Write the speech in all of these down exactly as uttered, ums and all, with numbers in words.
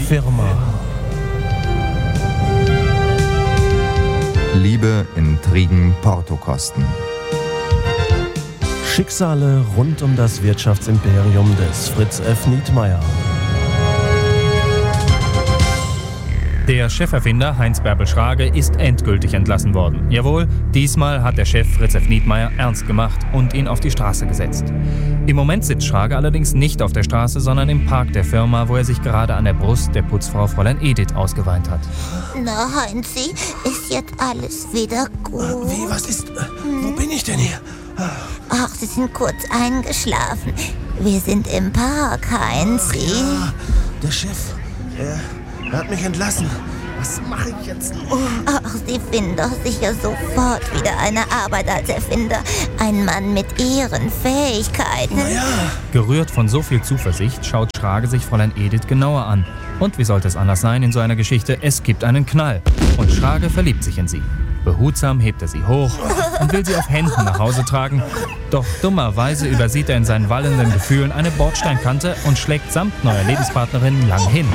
Firma. Liebe, Intrigen, Portokosten. Schicksale rund um das Wirtschaftsimperium des Fritz F. Nietmeyer. Der Cheferfinder Heinz Bärbel Schrage ist endgültig entlassen worden. Jawohl, diesmal hat der Chef Fritz F. Nietmeyer ernst gemacht und ihn auf die Straße gesetzt. Im Moment sitzt Schrage allerdings nicht auf der Straße, sondern im Park der Firma, wo er sich gerade an der Brust der Putzfrau Fräulein Edith ausgeweint hat. Na, Heinzi, ist jetzt alles wieder gut? Wie, was ist... Wo bin ich denn hier? Ach, Sie sind kurz eingeschlafen. Wir sind im Park, Heinzi. Ja, der Chef, er, er hat mich entlassen. Was mache ich jetzt noch? Ach, Sie finden doch sicher sofort wieder eine Arbeit als Erfinder. Ein Mann mit Ehrenfähigkeiten. Na ja. Gerührt von so viel Zuversicht schaut Schrage sich Fräulein Edith genauer an. Und wie sollte es anders sein in so einer Geschichte? Es gibt einen Knall. Und Schrage verliebt sich in sie. Behutsam hebt er sie hoch und will sie auf Händen nach Hause tragen. Doch dummerweise übersieht er in seinen wallenden Gefühlen eine Bordsteinkante und schlägt samt neuer Lebenspartnerin lang hin.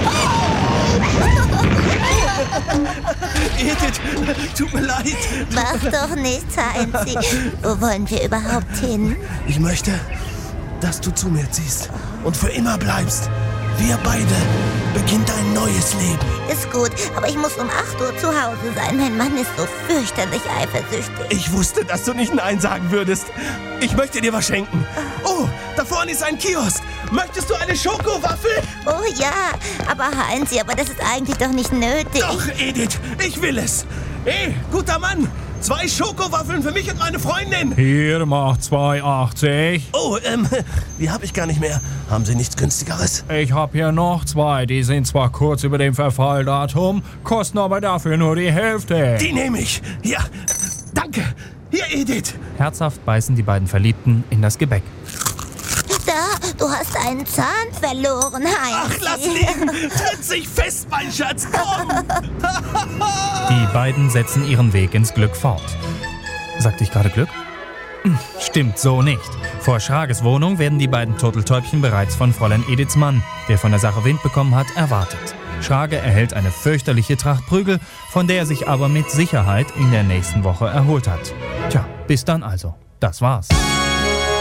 Edith, tut mir leid. Mach doch nichts, Heinzi. Wo wollen wir überhaupt hin? Ich möchte, dass du zu mir ziehst und für immer bleibst. Wir beide beginnt ein neues Leben. Ist gut, aber ich muss um acht Uhr zu Hause sein. Mein Mann ist so fürchterlich eifersüchtig. Ich wusste, dass du nicht Nein sagen würdest. Ich möchte dir was schenken. Oh, da vorne ist ein Kiosk. Möchtest du eine Schokowaffel? Oh ja, aber Heinzi, aber das ist eigentlich doch nicht nötig. Doch, Edith, ich will es. Hey, guter Mann, zwei Schokowaffeln für mich und meine Freundin. Hier macht zwei achtzig. Oh, ähm, die habe ich gar nicht mehr. Haben Sie nichts Günstigeres? Ich hab hier noch zwei, die sind zwar kurz über dem Verfalldatum, kosten aber dafür nur die Hälfte. Die nehme ich. Ja, danke. Hier, Edith. Herzhaft beißen die beiden Verliebten in das Gebäck. Da, du hast einen Zahn verloren, Heinzi. Ach, lass liegen. Tritt sich fest, mein Schatz. Komm. Die beiden setzen ihren Weg ins Glück fort. Sagte ich gerade Glück? Hm, stimmt so nicht. Vor Schrages Wohnung werden die beiden Turteltäubchen bereits von Fräulein Ediths Mann, der von der Sache Wind bekommen hat, erwartet. Schrage erhält eine fürchterliche Tracht Prügel, von der er sich aber mit Sicherheit in der nächsten Woche erholt hat. Tja, bis dann also. Das war's.